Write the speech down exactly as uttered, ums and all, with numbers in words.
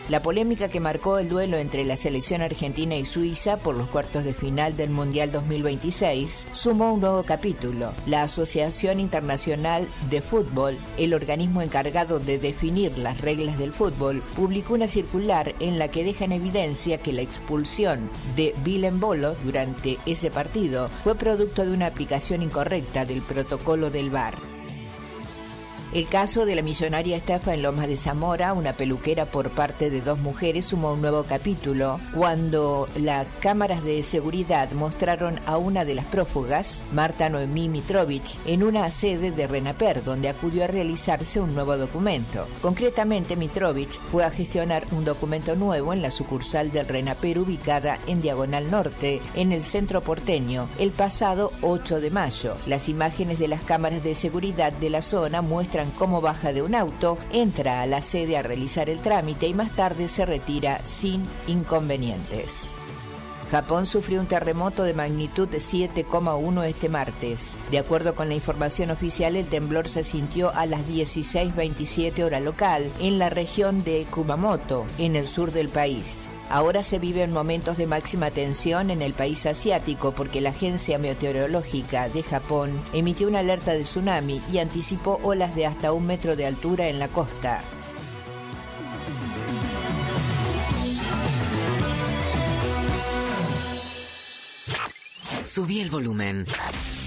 La polémica que marcó el duelo entre la selección argentina y Suiza por los cuartos de final del Mundial dos mil veintiséis sumó un nuevo capítulo. La Asociación Internacional de Fútbol, el organismo encargado de definir las reglas del fútbol, publicó una circular en la que deja en evidencia que la expulsión de Vilhelm Embolo durante ese partido fue producto de una aplicación incorrecta del protocolo del V A R. El caso de la millonaria estafa en Lomas de Zamora, una peluquera por parte de dos mujeres, sumó un nuevo capítulo cuando las cámaras de seguridad mostraron a una de las prófugas, Marta Noemí Mitrovich, en una sede de RENAPER, donde acudió a realizarse un nuevo documento. Concretamente, Mitrovich fue a gestionar un documento nuevo en la sucursal del RENAPER ubicada en Diagonal Norte, en el centro porteño, el pasado ocho de mayo. Las imágenes de las cámaras de seguridad de la zona muestran cómo baja de un auto, entra a la sede a realizar el trámite y más tarde se retira sin inconvenientes. Japón sufrió un terremoto de magnitud de siete coma uno este martes. De acuerdo con la información oficial, el temblor se sintió a las dieciséis veintisiete hora local en la región de Kumamoto, en el sur del país. Ahora se viven momentos de máxima tensión en el país asiático porque la Agencia Meteorológica de Japón emitió una alerta de tsunami y anticipó olas de hasta un metro de altura en la costa. Subí el volumen.